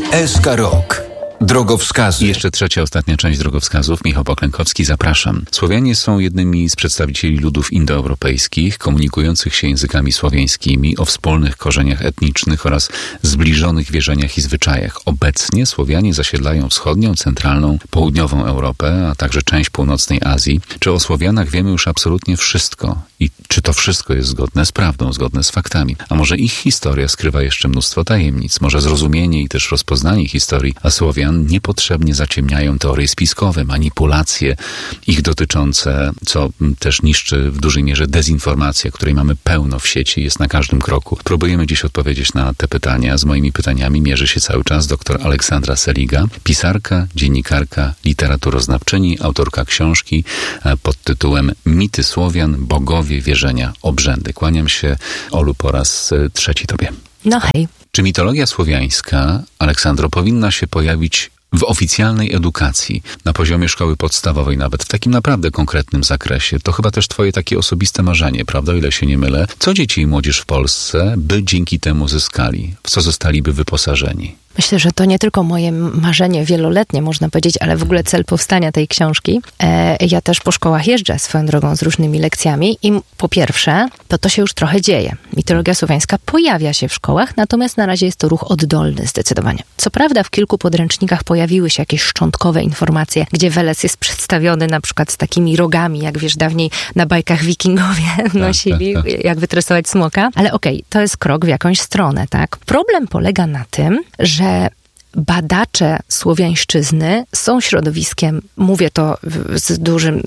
SK Rok. Drogowskazy. I jeszcze trzecia, ostatnia część drogowskazów. Michał Poklękowski, zapraszam. Słowianie są jednymi z przedstawicieli ludów indoeuropejskich, komunikujących się językami słowiańskimi, o wspólnych korzeniach etnicznych oraz zbliżonych wierzeniach i zwyczajach. Obecnie Słowianie zasiedlają wschodnią, centralną, południową Europę, a także część północnej Azji. Czy o Słowianach wiemy już absolutnie wszystko? I czy to wszystko jest zgodne z prawdą, zgodne z faktami? A może ich historia skrywa jeszcze mnóstwo tajemnic? Może zrozumienie i też rozpoznanie historii Słowian niepotrzebnie zaciemniają teorie spiskowe, manipulacje ich dotyczące, co też niszczy w dużej mierze dezinformacja, której mamy pełno w sieci, jest na każdym kroku. Próbujemy dziś odpowiedzieć na te pytania. Z moimi pytaniami mierzy się cały czas dr Aleksandra Seliga, pisarka, dziennikarka, literaturoznawczyni, autorka książki pod tytułem Mity Słowian, bogowie, wierzenia, obrzędy. Kłaniam się, Olu, po raz trzeci tobie. No hej. Czy mitologia słowiańska, Aleksandro, powinna się pojawić w oficjalnej edukacji, na poziomie szkoły podstawowej nawet, w takim naprawdę konkretnym zakresie? To chyba też twoje takie osobiste marzenie, prawda, o ile się nie mylę? Co dzieci i młodzież w Polsce by dzięki temu zyskali? W co zostaliby wyposażeni? Myślę, że to nie tylko moje marzenie wieloletnie, można powiedzieć, ale w ogóle cel powstania tej książki. Ja też po szkołach jeżdżę swoją drogą z różnymi lekcjami i po pierwsze, to się już trochę dzieje. Mitologia słowiańska pojawia się w szkołach, natomiast na razie jest to ruch oddolny zdecydowanie. Co prawda w kilku podręcznikach pojawiły się jakieś szczątkowe informacje, gdzie Welec jest przedstawiony na przykład z takimi rogami, jak wiesz, dawniej na bajkach wikingowie nosili, jak wytresować smoka. Ale okej, to jest krok w jakąś stronę, tak? Problem polega na tym, że badacze słowiańszczyzny są środowiskiem, mówię to z dużym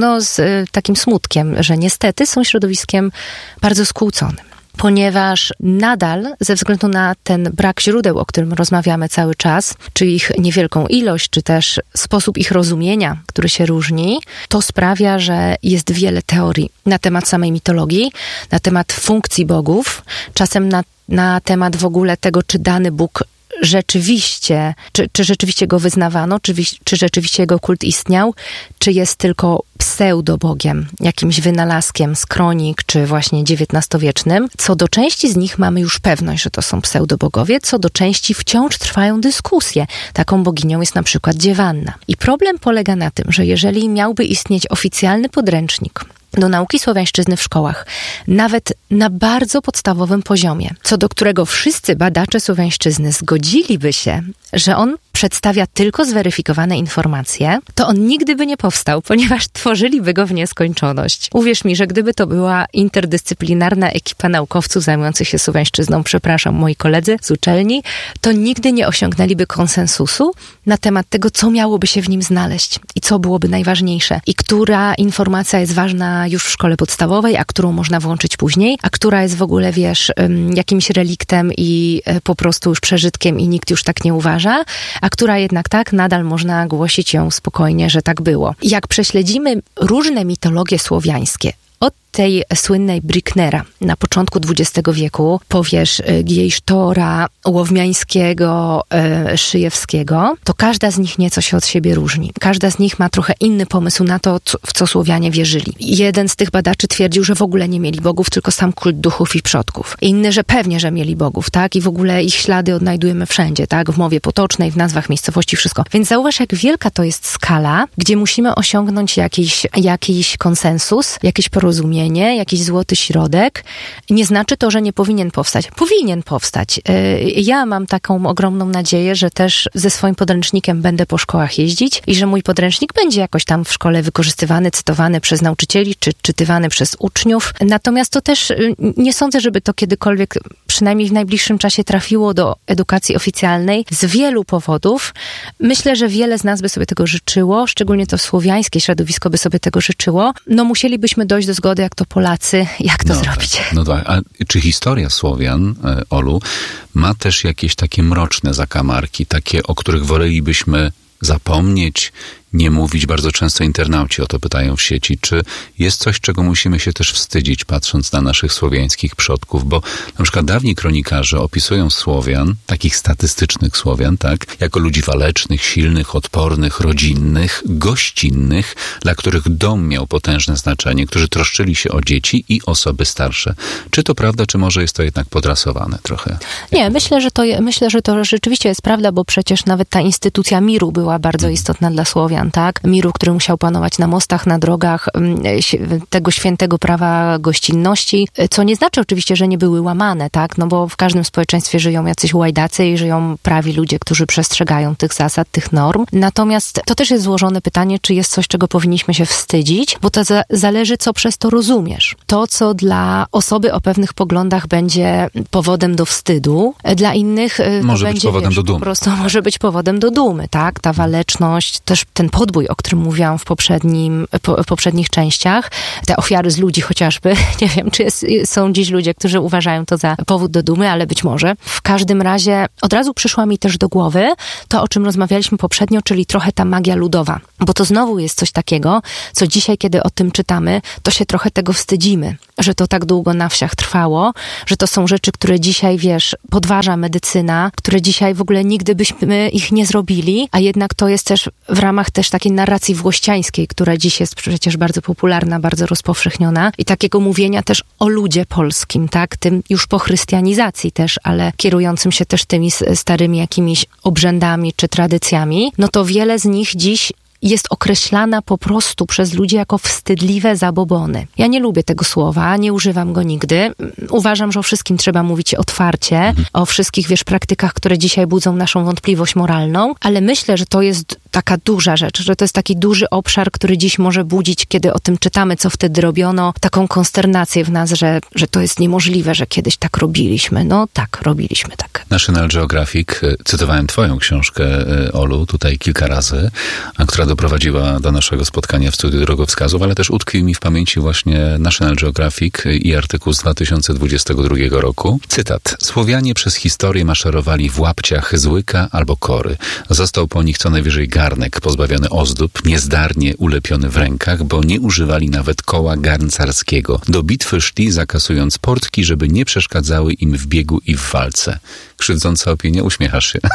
z takim smutkiem, że niestety są środowiskiem bardzo skłóconym. Ponieważ nadal, ze względu na ten brak źródeł, o którym rozmawiamy cały czas, czy ich niewielką ilość, czy też sposób ich rozumienia, który się różni, to sprawia, że jest wiele teorii na temat samej mitologii, na temat funkcji bogów, czasem na temat w ogóle tego, czy dany Bóg rzeczywiście, czy rzeczywiście go wyznawano, czy rzeczywiście jego kult istniał, czy jest tylko pseudobogiem, jakimś wynalazkiem z kronik, czy właśnie XIX-wiecznym. Co do części z nich mamy już pewność, że to są pseudobogowie, co do części wciąż trwają dyskusje. Taką boginią jest na przykład Dziewanna. I problem polega na tym, że jeżeli miałby istnieć oficjalny podręcznik do nauki słowiańszczyzny w szkołach, nawet na bardzo podstawowym poziomie, co do którego wszyscy badacze słowiańszczyzny zgodziliby się, że on przedstawia tylko zweryfikowane informacje, to on nigdy by nie powstał, ponieważ tworzyliby go w nieskończoność. Uwierz mi, że gdyby to była interdyscyplinarna ekipa naukowców zajmujących się słowiańszczyzną, przepraszam, moi koledzy z uczelni, to nigdy nie osiągnęliby konsensusu na temat tego, co miałoby się w nim znaleźć i co byłoby najważniejsze i która informacja jest ważna już w szkole podstawowej, a którą można włączyć później, a która jest w ogóle, wiesz, jakimś reliktem i po prostu już przeżytkiem i nikt już tak nie uważa, a która jednak tak, nadal można głosić ją spokojnie, że tak było. Jak prześledzimy różne mitologie słowiańskie, od tej słynnej Brücknera na początku XX wieku, powiesz Giejsztora, Łowmiańskiego, Szyjewskiego, to każda z nich nieco się od siebie różni. Każda z nich ma trochę inny pomysł na to, w co Słowianie wierzyli. Jeden z tych badaczy twierdził, że w ogóle nie mieli bogów, tylko sam kult duchów i przodków. Inny, że pewnie, że mieli bogów, tak? I w ogóle ich ślady odnajdujemy wszędzie, tak? W mowie potocznej, w nazwach miejscowości, wszystko. Więc zauważ, jak wielka to jest skala, gdzie musimy osiągnąć jakiś konsensus, jakieś porozumienie, jakiś złoty środek. Nie znaczy to, że nie powinien powstać. Powinien powstać. Ja mam taką ogromną nadzieję, że też ze swoim podręcznikiem będę po szkołach jeździć i że mój podręcznik będzie jakoś tam w szkole wykorzystywany, cytowany przez nauczycieli, czy czytywany przez uczniów. Natomiast to też nie sądzę, żeby to kiedykolwiek, przynajmniej w najbliższym czasie, trafiło do edukacji oficjalnej z wielu powodów. Myślę, że wiele z nas by sobie tego życzyło, szczególnie to słowiańskie środowisko by sobie tego życzyło. No musielibyśmy dojść do zgody, jak to Polacy, jak to zrobić. No tak, a czy historia Słowian, Olu, ma też jakieś takie mroczne zakamarki, takie, o których wolelibyśmy zapomnieć, nie mówić? Bardzo często internauci o to pytają w sieci. Czy jest coś, czego musimy się też wstydzić, patrząc na naszych słowiańskich przodków? Bo na przykład dawni kronikarze opisują Słowian, takich statystycznych Słowian, tak, jako ludzi walecznych, silnych, odpornych, rodzinnych, gościnnych, dla których dom miał potężne znaczenie, którzy troszczyli się o dzieci i osoby starsze. Czy to prawda, czy może jest to jednak podrasowane trochę? Nie, myślę, że to rzeczywiście jest prawda, bo przecież nawet ta instytucja miru była bardzo istotna dla Słowian, tak? Miru, który musiał panować na mostach, na drogach, tego świętego prawa gościnności, co nie znaczy oczywiście, że nie były łamane, tak? No bo w każdym społeczeństwie żyją jacyś łajdacy i żyją prawi ludzie, którzy przestrzegają tych zasad, tych norm. Natomiast to też jest złożone pytanie, czy jest coś, czego powinniśmy się wstydzić, bo to zależy, co przez to rozumiesz. To, co dla osoby o pewnych poglądach będzie powodem do wstydu, dla innych może będzie, być powodem do dumy. Po prostu może być powodem do dumy, tak? Ta waleczność, też ten podbój, o którym mówiłam w poprzednich częściach, te ofiary z ludzi chociażby, nie wiem, czy są dziś ludzie, którzy uważają to za powód do dumy, ale być może. W każdym razie od razu przyszła mi też do głowy to, o czym rozmawialiśmy poprzednio, czyli trochę ta magia ludowa, bo to znowu jest coś takiego, co dzisiaj, kiedy o tym czytamy, to się trochę tego wstydzimy, że to tak długo na wsiach trwało, że to są rzeczy, które dzisiaj, wiesz, podważa medycyna, które dzisiaj w ogóle nigdy byśmy ich nie zrobili, a jednak to jest też w ramach też takiej narracji włościańskiej, która dziś jest przecież bardzo popularna, bardzo rozpowszechniona i takiego mówienia też o ludzie polskim, tak, tym już po chrystianizacji też, ale kierującym się też tymi starymi jakimiś obrzędami czy tradycjami, no to wiele z nich dziś jest określana po prostu przez ludzi jako wstydliwe zabobony. Ja nie lubię tego słowa, nie używam go nigdy. Uważam, że o wszystkim trzeba mówić otwarcie, o wszystkich, wiesz, praktykach, które dzisiaj budzą naszą wątpliwość moralną, ale myślę, że to jest taka duża rzecz, że to jest taki duży obszar, który dziś może budzić, kiedy o tym czytamy, co wtedy robiono, taką konsternację w nas, że to jest niemożliwe, że kiedyś tak robiliśmy. No tak, robiliśmy tak. National Geographic, cytowałem twoją książkę, Olu, tutaj kilka razy, która doprowadziła do naszego spotkania w studiu Drogowskazów, ale też utkwił mi w pamięci właśnie National Geographic i artykuł z 2022 roku. Cytat. Słowianie przez historię maszerowali w łapciach z łyka albo kory. Został po nich co najwyżej garnek pozbawiony ozdób, niezdarnie ulepiony w rękach, bo nie używali nawet koła garncarskiego. Do bitwy szli, zakasując portki, żeby nie przeszkadzały im w biegu i w walce. Krzywdząca opinia, uśmiechasz się.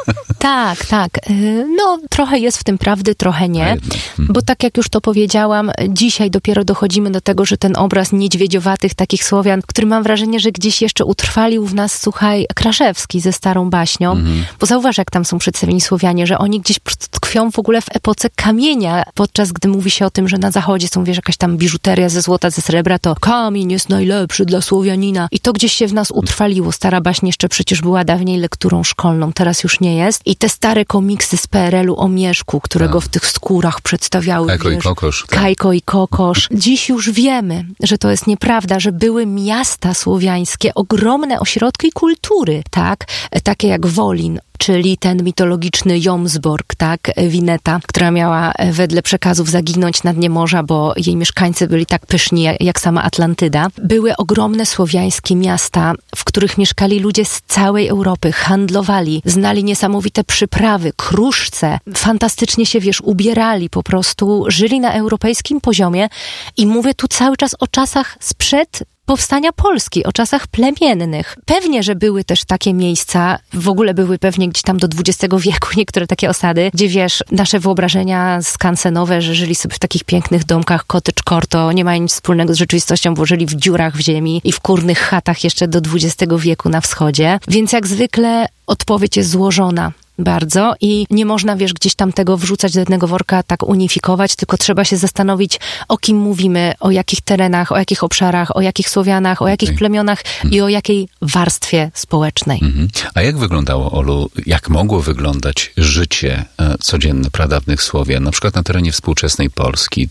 Tak, tak. No, trochę jest w tym prawdy, trochę nie. Bo tak jak już to powiedziałam, dzisiaj dopiero dochodzimy do tego, że ten obraz niedźwiedziowatych takich Słowian, który mam wrażenie, że gdzieś jeszcze utrwalił w nas, słuchaj, Kraszewski ze Starą baśnią, bo zauważ, jak tam są przedstawieni Słowianie, że oni gdzieś tkwią w ogóle w epoce kamienia, podczas gdy mówi się o tym, że na zachodzie są, wiesz, jakaś tam biżuteria ze złota, ze srebra, to kamień jest najlepszy dla Słowianina. I to gdzieś się w nas utrwaliło. Stara baśń jeszcze przecież była dawniej lekturą szkolną, teraz już nie jest. I te stare komiksy z PRL-u o Mieszku, którego w tych skórach przedstawiały, Kajko, wiesz, i Kokosz. Kajko i Kokosz. Dziś już wiemy, że to jest nieprawda, że były miasta słowiańskie, ogromne ośrodki kultury, tak? Takie jak Wolin, czyli ten mitologiczny Jomsborg, tak, Wineta, która miała wedle przekazów zaginąć na dnie morza, bo jej mieszkańcy byli tak pyszni jak sama Atlantyda. Były ogromne słowiańskie miasta, w których mieszkali ludzie z całej Europy, handlowali, znali niesamowite przyprawy, kruszce, fantastycznie się, wiesz, ubierali, po prostu żyli na europejskim poziomie i mówię tu cały czas o czasach sprzed powstania Polski, o czasach plemiennych. Pewnie, że były też takie miejsca, w ogóle były pewnie gdzieś tam do XX wieku niektóre takie osady, gdzie, wiesz, nasze wyobrażenia skansenowe, że żyli sobie w takich pięknych domkach cottagecore, to nie ma nic wspólnego z rzeczywistością, bo żyli w dziurach w ziemi i w kurnych chatach jeszcze do XX wieku na wschodzie. Więc jak zwykle odpowiedź jest złożona bardzo i nie można, wiesz, gdzieś tam tego wrzucać do jednego worka, tak unifikować, tylko trzeba się zastanowić, o kim mówimy, o jakich terenach, o jakich obszarach, o jakich Słowianach, o jakich plemionach i o jakiej warstwie społecznej. A jak wyglądało, Olu, jak mogło wyglądać życie codzienne pradawnych Słowian, na przykład na terenie współczesnej Polski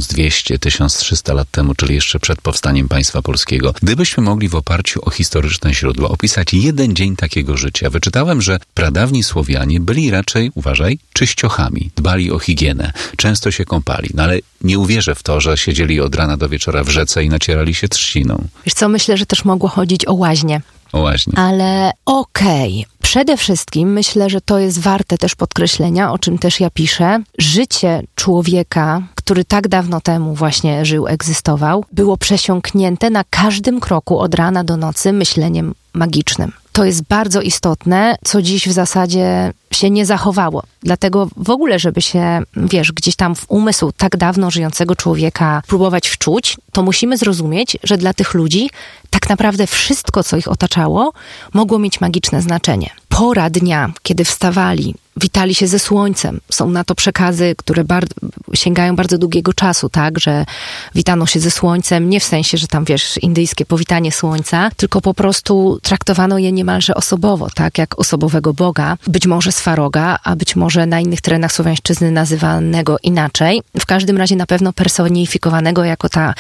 1200-1300 lat temu, czyli jeszcze przed powstaniem państwa polskiego? Gdybyśmy mogli w oparciu o historyczne źródła opisać jeden dzień takiego życia. Wyczytałem, że pradawni Słowianie byli raczej, uważaj, czyściochami, dbali o higienę, często się kąpali, no ale nie uwierzę w to, że siedzieli od rana do wieczora w rzece i nacierali się trzciną. Wiesz co, myślę, że też mogło chodzić o łaźnie. O łaźni. Ale okej. Przede wszystkim myślę, że to jest warte też podkreślenia, o czym też ja piszę. Życie człowieka, który tak dawno temu właśnie żył, egzystował, było przesiąknięte na każdym kroku od rana do nocy myśleniem magicznym. To jest bardzo istotne, co dziś w zasadzie się nie zachowało. Dlatego w ogóle, żeby się, gdzieś tam w umysł tak dawno żyjącego człowieka próbować wczuć, to musimy zrozumieć, że dla tych ludzi tak naprawdę wszystko, co ich otaczało, mogło mieć magiczne znaczenie. Pora dnia, kiedy wstawali, witali się ze słońcem. Są na to przekazy, które sięgają bardzo długiego czasu, tak, że witano się ze słońcem, nie w sensie, że tam, indyjskie powitanie słońca, tylko po prostu traktowano je niemalże osobowo, tak, jak osobowego Boga, być może Swaroga, a być może na innych terenach słowiańszczyzny nazywanego inaczej. W każdym razie na pewno personifikowanego jako ta,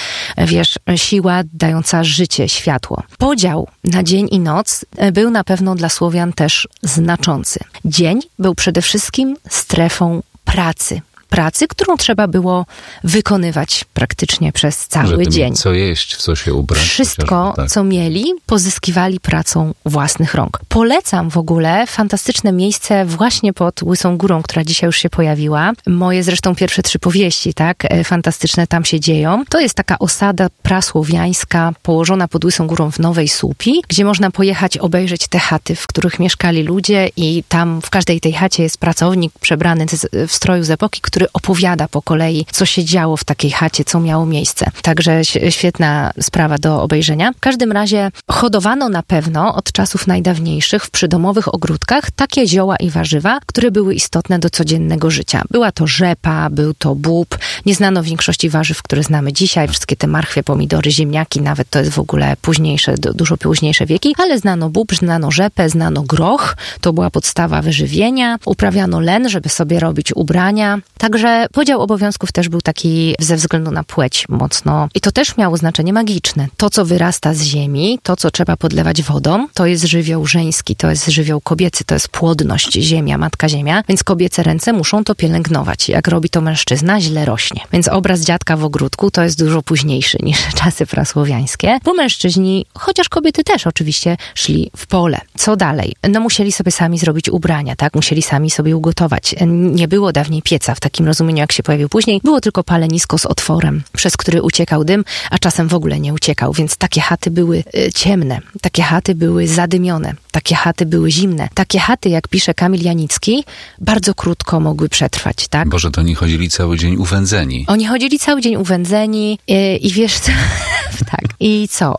siła dająca życie, światło. Podział na dzień i noc był na pewno dla Słowian też znaczący. Dzień był przede wszystkim strefą pracy, którą trzeba było wykonywać praktycznie przez cały dzień. Mieć co jeść, w co się ubrać. Wszystko, tak, co mieli, pozyskiwali pracą własnych rąk. Polecam w ogóle fantastyczne miejsce właśnie pod Łysą Górą, która dzisiaj już się pojawiła. Moje zresztą pierwsze 3 powieści, tak, fantastyczne tam się dzieją. To jest taka osada prasłowiańska położona pod Łysą Górą w Nowej Słupi, gdzie można pojechać obejrzeć te chaty, w których mieszkali ludzie i tam w każdej tej chacie jest pracownik przebrany w stroju z epoki, który opowiada po kolei, co się działo w takiej chacie, co miało miejsce. Także świetna sprawa do obejrzenia. W każdym razie hodowano na pewno od czasów najdawniejszych w przydomowych ogródkach takie zioła i warzywa, które były istotne do codziennego życia. Była to rzepa, był to bób. Nie znano większości warzyw, które znamy dzisiaj. Wszystkie te marchwie, pomidory, ziemniaki, nawet to jest w ogóle późniejsze, dużo późniejsze wieki, ale znano bób, znano rzepę, znano groch. To była podstawa wyżywienia. Uprawiano len, żeby sobie robić ubrania. Także podział obowiązków też był taki ze względu na płeć mocno. I to też miało znaczenie magiczne. To, co wyrasta z ziemi, to, co trzeba podlewać wodą, to jest żywioł żeński, to jest żywioł kobiecy, to jest płodność, ziemia, matka ziemia, więc kobiece ręce muszą to pielęgnować. Jak robi to mężczyzna, źle rośnie. Więc obraz dziadka w ogródku to jest dużo późniejszy niż czasy prasłowiańskie, bo mężczyźni, chociaż kobiety też oczywiście, szli w pole. Co dalej? No musieli sobie sami zrobić ubrania, tak? Musieli sami sobie ugotować. Nie było dawniej pieca w takim rozumieniu, jak się pojawił później. Było tylko palenisko z otworem, przez który uciekał dym, a czasem w ogóle nie uciekał, więc takie chaty były ciemne, takie chaty były zadymione, takie chaty były zimne. Takie chaty, jak pisze Kamil Janicki, bardzo krótko mogły przetrwać, tak? Boże, to oni chodzili cały dzień uwędzeni. Oni chodzili cały dzień uwędzeni i wiesz co? Tak. I co?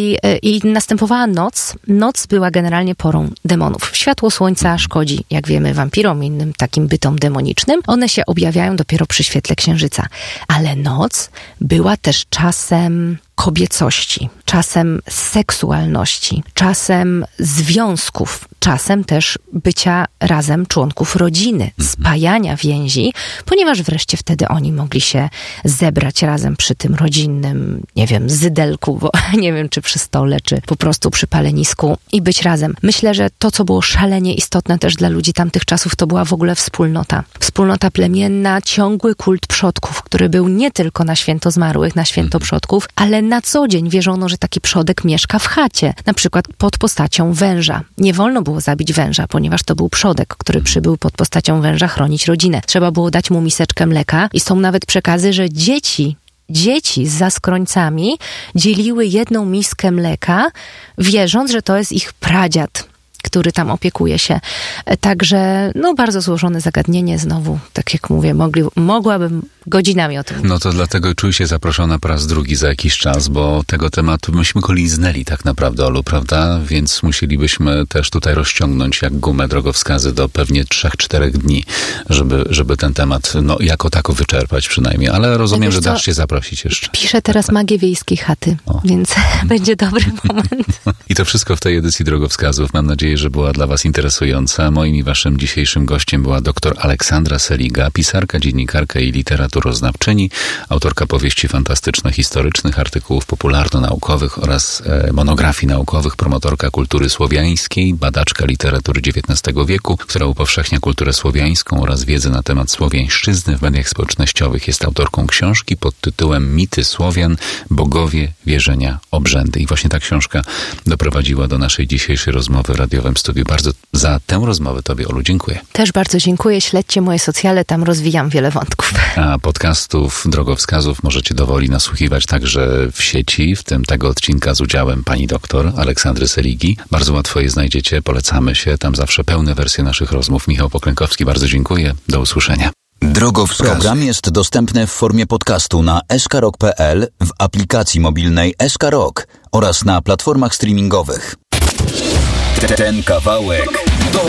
I następowała noc. Noc była generalnie porą demonów. Światło słońca szkodzi, jak wiemy, wampirom i innym takim bytom demonicznym. One się objawiają dopiero przy świetle księżyca. Ale noc była też czasem kobiecości, czasem seksualności, czasem związków, czasem też bycia razem członków rodziny, spajania więzi, ponieważ wreszcie wtedy oni mogli się zebrać razem przy tym rodzinnym, zydelku, bo nie wiem, czy przy stole, czy po prostu przy palenisku i być razem. Myślę, że to, co było szalenie istotne też dla ludzi tamtych czasów, to była w ogóle wspólnota. Wspólnota plemienna, ciągły kult przodków, który był nie tylko na święto zmarłych, na święto przodków, ale na co dzień wierzono, że taki przodek mieszka w chacie, na przykład pod postacią węża. Nie wolno było zabić węża, ponieważ to był przodek, który przybył pod postacią węża chronić rodzinę. Trzeba było dać mu miseczkę mleka i są nawet przekazy, że dzieci z zaskrońcami dzieliły jedną miskę mleka, wierząc, że to jest ich pradziad, który tam opiekuje się. Także, bardzo złożone zagadnienie. Znowu, tak jak mówię, mogłabym godzinami o tym mówić. No to dlatego czuję się zaproszona po raz drugi za jakiś czas, bo tego tematu myśmy go liznęli tak naprawdę, Olu, prawda? Więc musielibyśmy też tutaj rozciągnąć jak gumę drogowskazy do pewnie 3-4 dni, żeby ten temat, jako tako wyczerpać przynajmniej. Ale rozumiem, że dasz się zaprosić jeszcze. Piszę teraz Magię wiejskiej chaty, więc będzie dobry moment. I to wszystko w tej edycji drogowskazów. Mam nadzieję, że była dla Was interesująca. Moim i Waszym dzisiejszym gościem była dr Aleksandra Seliga, pisarka, dziennikarka i literaturoznawczyni, autorka powieści fantastyczno-historycznych, artykułów popularno-naukowych oraz monografii naukowych, promotorka kultury słowiańskiej, badaczka literatury XIX wieku, która upowszechnia kulturę słowiańską oraz wiedzę na temat słowiańszczyzny w mediach społecznościowych. Jest autorką książki pod tytułem Mity Słowian, bogowie, wierzenia, obrzędy. I właśnie ta książka doprowadziła do naszej dzisiejszej rozmowy w radiowym studiu. Bardzo za tę rozmowę Tobie, Olu, dziękuję. Też bardzo dziękuję. Śledźcie moje socjale, tam rozwijam wiele wątków. A podcastów, drogowskazów możecie dowoli nasłuchiwać także w sieci, w tym tego odcinka z udziałem pani doktor Aleksandry Seligi. Bardzo łatwo je znajdziecie, polecamy się. Tam zawsze pełne wersje naszych rozmów. Michał Poklękowski, bardzo dziękuję. Do usłyszenia. Drogowskazy. Program jest dostępny w formie podcastu na skrok.pl, w aplikacji mobilnej SK Rock oraz na platformach streamingowych. Ten kawałek to